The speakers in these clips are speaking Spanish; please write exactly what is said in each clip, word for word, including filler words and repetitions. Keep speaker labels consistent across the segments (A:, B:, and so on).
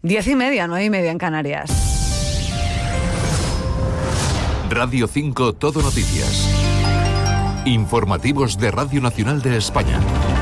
A: Diez y media, nueve y media en Canarias.
B: Radio cinco Todo Noticias. Informativos de Radio Nacional de España.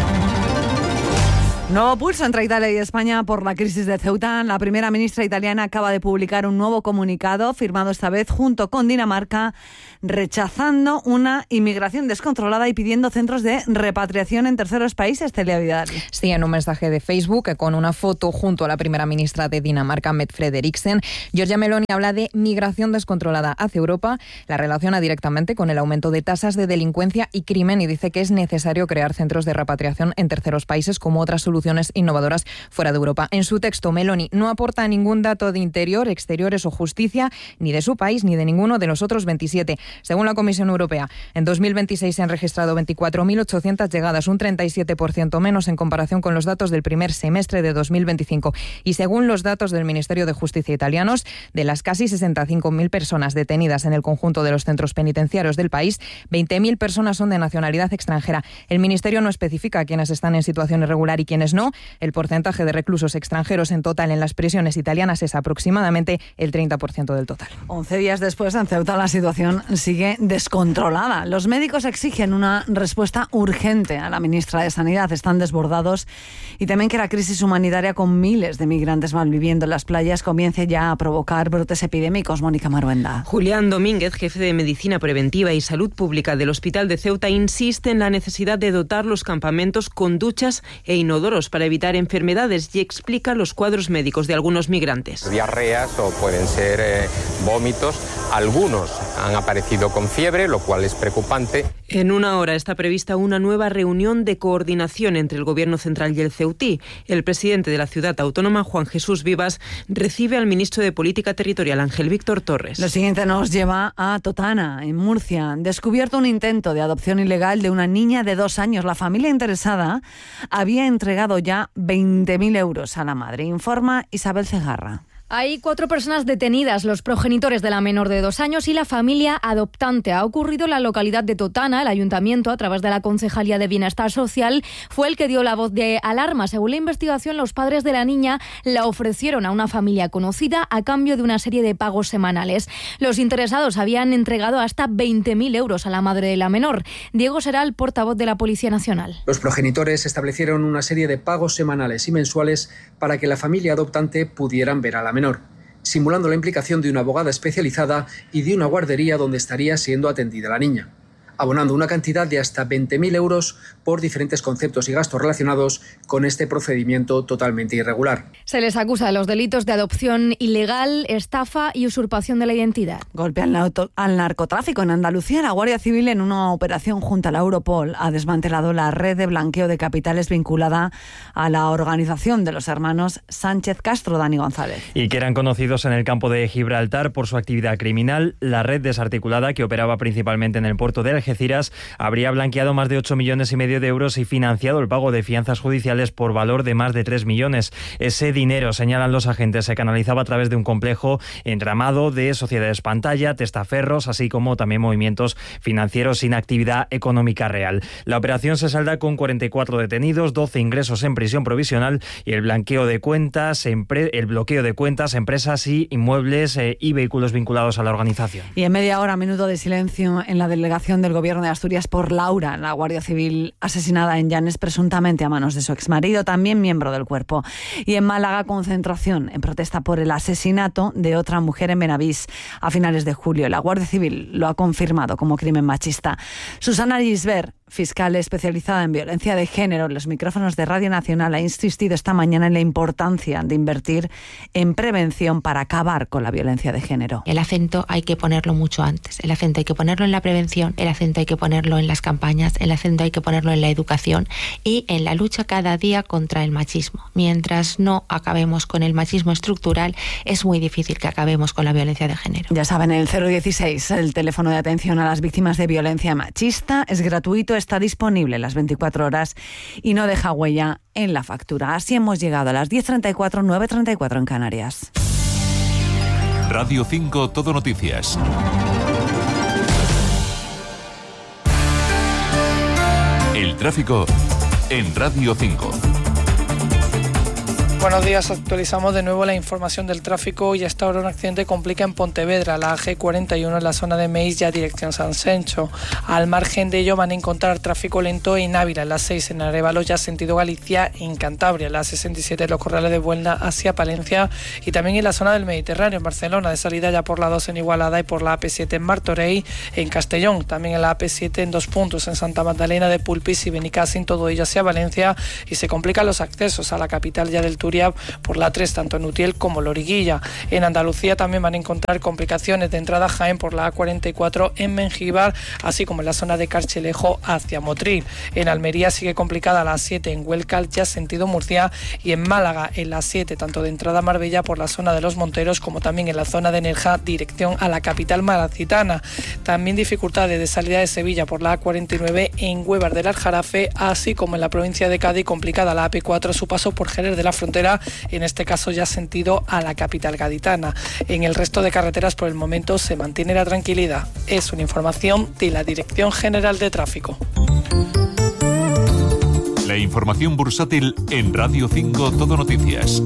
A: Nuevo pulso entre Italia y España por la crisis de Ceuta. La primera ministra italiana acaba de publicar un nuevo comunicado, firmado esta vez junto con Dinamarca, rechazando una inmigración descontrolada y pidiendo centros de repatriación en terceros países. Celia Vidal.
C: Sí, en un mensaje de Facebook con una foto junto a la primera ministra de Dinamarca, Mette Frederiksen, Giorgia Meloni habla de migración descontrolada hacia Europa, la relaciona directamente con el aumento de tasas de delincuencia y crimen y dice que es necesario crear centros de repatriación en terceros países como otras soluciones innovadoras fuera de Europa. En su texto, Meloni no aporta ningún dato de interior, exteriores o justicia, ni de su país ni de ninguno de los otros veintisiete. Según la Comisión Europea, en dos mil veintiséis se han registrado veinticuatro mil ochocientas llegadas, un treinta y siete por ciento menos en comparación con los datos del primer semestre de dos mil veinticinco. Y según los datos del Ministerio de Justicia italianos, de las casi sesenta y cinco mil personas detenidas en el conjunto de los centros penitenciarios del país, veinte mil personas son de nacionalidad extranjera. El Ministerio no especifica quiénes están en situación irregular y quiénes no. El porcentaje de reclusos extranjeros en total en las prisiones italianas es aproximadamente el treinta por ciento del total.
A: Once días después, en Ceuta la situación sigue descontrolada. Los médicos exigen una respuesta urgente a la ministra de Sanidad. Están desbordados y temen que la crisis humanitaria con miles de migrantes malviviendo en las playas comience ya a provocar brotes epidémicos. Mónica Maruenda.
D: Julián Domínguez, jefe de Medicina Preventiva y Salud Pública del Hospital de Ceuta, insiste en la necesidad de dotar los campamentos con duchas e inodoros para evitar enfermedades y explica los cuadros médicos de algunos migrantes.
E: Diarreas o pueden ser eh, vómitos. Algunos han aparecido con fiebre, lo cual es preocupante.
D: En una hora está prevista una nueva reunión de coordinación entre el Gobierno central y el ceutí. El presidente de la ciudad autónoma, Juan Jesús Vivas, recibe al ministro de Política Territorial, Ángel Víctor Torres.
A: Lo siguiente nos lleva a Totana, en Murcia. Han descubierto un intento de adopción ilegal de una niña de dos años. La familia interesada había entregado ya veinte mil euros a la madre, informa Isabel Cegarra.
F: Hay cuatro personas detenidas, los progenitores de la menor de dos años y la familia adoptante. Ha ocurrido en la localidad de Totana. El ayuntamiento, a través de la Concejalía de Bienestar Social, fue el que dio la voz de alarma. Según la investigación, los padres de la niña la ofrecieron a una familia conocida a cambio de una serie de pagos semanales. Los interesados habían entregado hasta veinte mil euros a la madre de la menor. Diego Seral, portavoz de la Policía Nacional.
G: Los progenitores establecieron una serie de pagos semanales y mensuales para que la familia adoptante pudieran ver a la menor, simulando la implicación de una abogada especializada y de una guardería donde estaría siendo atendida la niña, abonando una cantidad de hasta veinte mil euros por diferentes conceptos y gastos relacionados con este procedimiento totalmente irregular.
F: Se les acusa de los delitos de adopción ilegal, estafa y usurpación de la identidad.
A: Golpe al, auto, al narcotráfico. En Andalucía, la Guardia Civil, en una operación junto a la Europol, ha desmantelado la red de blanqueo de capitales vinculada a la organización de los hermanos Sánchez Castro. Dani González.
H: Y que eran conocidos en el campo de Gibraltar por su actividad criminal. La red desarticulada, que operaba principalmente en el puerto de Algeciras, Algeciras, habría blanqueado más de ocho millones y medio de euros y financiado el pago de fianzas judiciales por valor de más de tres millones. Ese dinero, señalan los agentes, se canalizaba a través de un complejo entramado de sociedades pantalla, testaferros, así como también movimientos financieros sin actividad económica real. La operación se salda con cuarenta y cuatro detenidos, doce ingresos en prisión provisional y el blanqueo de cuentas, el bloqueo de cuentas, empresas y inmuebles eh, y vehículos vinculados a la organización.
A: Y en media hora, minuto de silencio en la delegación del Gobierno de Asturias por Laura, la Guardia Civil asesinada en Llanes presuntamente a manos de su exmarido, también miembro del cuerpo. Y en Málaga, concentración en protesta por el asesinato de otra mujer en Benavís a finales de julio. La Guardia Civil lo ha confirmado como crimen machista. Susana Gisbert, fiscal especializada en violencia de género, en los micrófonos de Radio Nacional, ha insistido esta mañana en la importancia de invertir en prevención para acabar con la violencia de género.
I: El acento hay que ponerlo mucho antes. El acento hay que ponerlo en la prevención, el acento hay que ponerlo en las campañas, el acento hay que ponerlo en la educación y en la lucha cada día contra el machismo. Mientras no acabemos con el machismo estructural, es muy difícil que acabemos con la violencia de género.
A: Ya saben, el cero dieciséis, el teléfono de atención a las víctimas de violencia machista, es gratuito, está disponible las veinticuatro horas y no deja huella en la factura. Así hemos llegado a las diez treinta y cuatro, nueve treinta y cuatro en Canarias.
B: Radio cinco Todo Noticias. El tráfico en Radio cinco.
J: Buenos días, actualizamos de nuevo la información del tráfico y hasta ahora un accidente complica en Pontevedra, la G cuarenta y uno en la zona de Meis, ya dirección San Sencho. Al margen de ello van a encontrar tráfico lento en Ávila, la seis en Arévalo, ya sentido Galicia, en Cantabria, la sesenta y siete en los Corrales de Buelna hacia Palencia y también en la zona del Mediterráneo, en Barcelona, de salida ya por la dos en Igualada y por la A P siete en Martorell, en Castellón, también en la A P siete en dos puntos, en Santa Magdalena de Pulpis y Benicàssim, todo ello hacia Valencia, y se complican los accesos a la capital ya del Turia por la tres, tanto en Utiel como Loriguilla. En Andalucía también van a encontrar complicaciones de entrada a Jaén por la A cuarenta y cuatro en Mengíbar, así como en la zona de Carchelejo hacia Motril. En Almería sigue complicada la siete en Huelca, ya sentido Murcia, y en Málaga en la siete, tanto de entrada a Marbella por la zona de Los Monteros como también en la zona de Nerja, dirección a la capital malacitana. También dificultades de salida de Sevilla por la A cuarenta y nueve en Huevar del Aljarafe, así como en la provincia de Cádiz, complicada la A P cuatro a su paso por Jerez de la Frontera, en este caso ya sentido a la capital gaditana. En el resto de carreteras por el momento se mantiene la tranquilidad. Es una información de la Dirección General de Tráfico.
B: La información bursátil en Radio cinco Todo Noticias.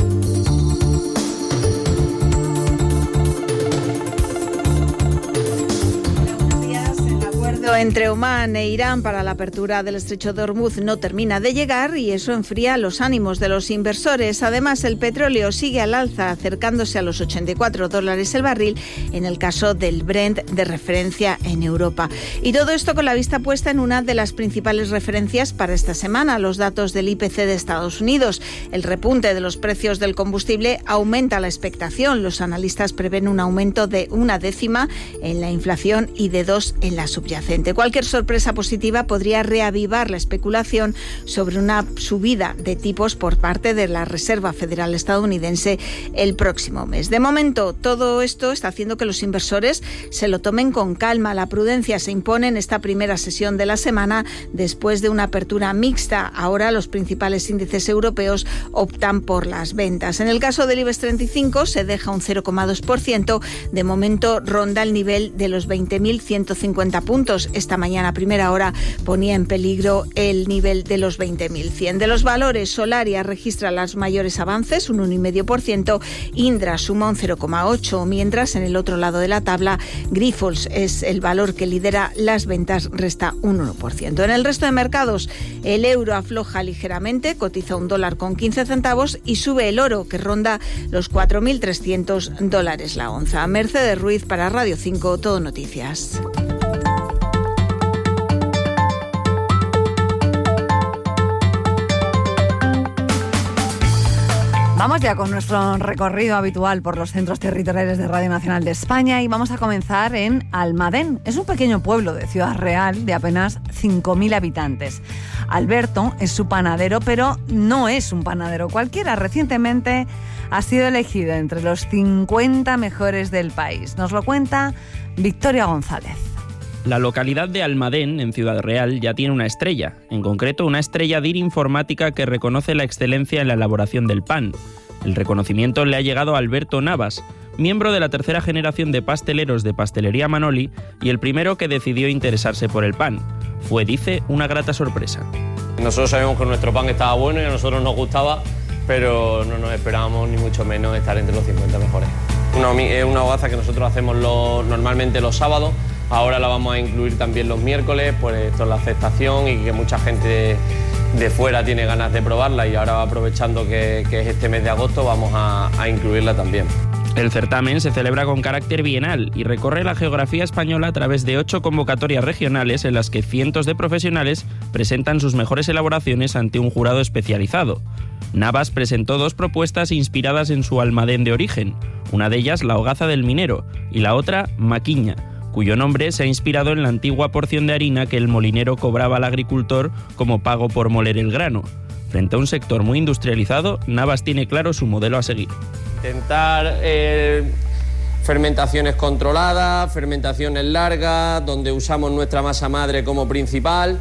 K: Entre Omán e Irán para la apertura del estrecho de Hormuz no termina de llegar y eso enfría los ánimos de los inversores. Además, el petróleo sigue al alza, acercándose a los ochenta y cuatro dólares el barril en el caso del Brent de referencia en Europa. Y todo esto con la vista puesta en una de las principales referencias para esta semana, los datos del I P C de Estados Unidos. El repunte de los precios del combustible aumenta la expectación. Los analistas prevén un aumento de una décima en la inflación y de dos en la subyacente. Cualquier sorpresa positiva podría reavivar la especulación sobre una subida de tipos por parte de la Reserva Federal estadounidense el próximo mes. De momento, todo esto está haciendo que los inversores se lo tomen con calma. La prudencia se impone en esta primera sesión de la semana después de una apertura mixta. Ahora los principales índices europeos optan por las ventas. En el caso del IBEX treinta y cinco se deja un cero coma dos por ciento. De momento ronda el nivel de los veinte mil ciento cincuenta puntos. Esta mañana a primera hora ponía en peligro el nivel de los veinte mil cien. De los valores, Solaria registra los mayores avances, un uno coma cinco por ciento, Indra suma un cero coma ocho por ciento, mientras en el otro lado de la tabla, Grifols es el valor que lidera las ventas, resta un uno por ciento. En el resto de mercados, el euro afloja ligeramente, cotiza un dólar con quince centavos y sube el oro, que ronda los cuatro mil trescientos dólares la onza. Mercedes Ruiz para Radio cinco, Todo Noticias.
A: Vamos ya con nuestro recorrido habitual por los centros territoriales de Radio Nacional de España y vamos a comenzar en Almadén. Es un pequeño pueblo de Ciudad Real de apenas cinco mil habitantes. Alberto es su panadero, pero no es un panadero cualquiera. Recientemente ha sido elegido entre los cincuenta mejores del país. Nos lo cuenta Victoria González.
L: La localidad de Almadén, en Ciudad Real, ya tiene una estrella, en concreto una estrella D I R informática que reconoce la excelencia en la elaboración del pan. El reconocimiento le ha llegado a Alberto Navas, miembro de la tercera generación de pasteleros de Pastelería Manoli y el primero que decidió interesarse por el pan. Fue, dice, una grata sorpresa.
M: Nosotros sabíamos que nuestro pan estaba bueno y a nosotros nos gustaba, pero no nos esperábamos ni mucho menos estar entre los cincuenta mejores. Una, es una hogaza que nosotros hacemos lo, normalmente los sábados. Ahora la vamos a incluir también los miércoles, pues esto es la aceptación y que mucha gente de, de fuera tiene ganas de probarla y ahora aprovechando que, que es este mes de agosto vamos a, a incluirla también.
L: El certamen se celebra con carácter bienal y recorre la geografía española a través de ocho convocatorias regionales en las que cientos de profesionales presentan sus mejores elaboraciones ante un jurado especializado. Navas presentó dos propuestas inspiradas en su Almadén de origen, una de ellas la hogaza del minero y la otra maquiña, cuyo nombre se ha inspirado en la antigua porción de harina que el molinero cobraba al agricultor como pago por moler el grano. Frente a un sector muy industrializado, Navas tiene claro su modelo a seguir.
M: Intentar eh, fermentaciones controladas, fermentaciones largas, donde usamos nuestra masa madre como principal,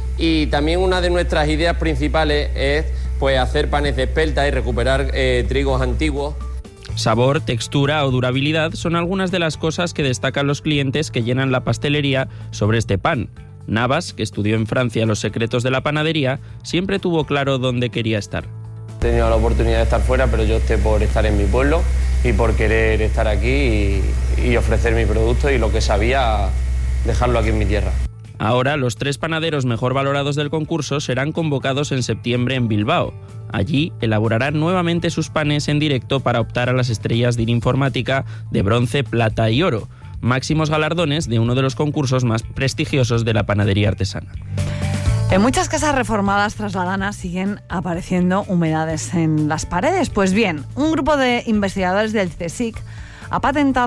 M: y también una de nuestras ideas principales es pues, hacer panes de espelta y recuperar eh, trigos antiguos.
L: Sabor, textura o durabilidad son algunas de las cosas que destacan los clientes que llenan la pastelería sobre este pan. Navas, que estudió en Francia los secretos de la panadería, siempre tuvo claro dónde quería estar.
M: He tenido la oportunidad de estar fuera, pero yo opté por estar en mi pueblo y por querer estar aquí y, y ofrecer mi producto y lo que sabía, dejarlo aquí en mi tierra.
L: Ahora, los tres panaderos mejor valorados del concurso serán convocados en septiembre en Bilbao. Allí elaborarán nuevamente sus panes en directo para optar a las estrellas de informática de bronce, plata y oro, máximos galardones de uno de los concursos más prestigiosos de la panadería artesana.
A: En muchas casas reformadas trasladanas siguen apareciendo humedades en las paredes. Pues bien, un grupo de investigadores del CSIC ha patentado